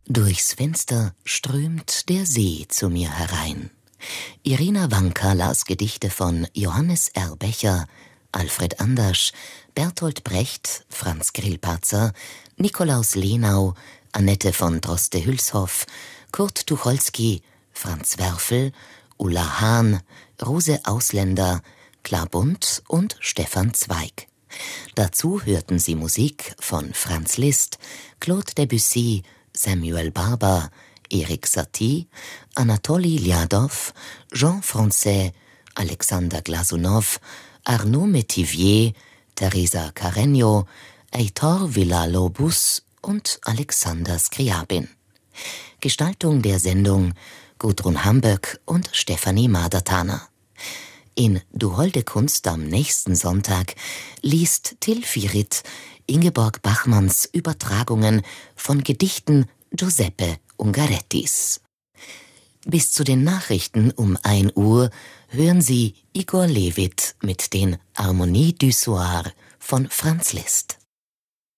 Durchs Fenster strömt der See zu mir herein. Irina Wanka las Gedichte von Johannes R. Becher, Alfred Andersch, Bertolt Brecht, Franz Grillparzer, Nikolaus Lenau, Annette von Droste-Hülshoff, Kurt Tucholsky, Franz Werfel, Ulla Hahn, Rose Ausländer, Klabund und Stefan Zweig. Dazu hörten sie Musik von Franz Liszt, Claude Debussy, Samuel Barber, Erik Satie, Anatoli Ljadow, Jean Francais, Alexander Glasunow, Arnaud Métivier, Teresa Carreño, Heitor Villa-Lobos und Alexander Skriabin. Gestaltung der Sendung Gudrun Hamböck und Stefanie Madertaner. In Du holde Kunst am nächsten Sonntag liest Till Firit Ingeborg Bachmanns Übertragungen von Gedichten Giuseppe Ungarettis. Bis zu den Nachrichten um 1 Uhr hören Sie Igor Levit mit den Harmonies du Soir von Franz Liszt.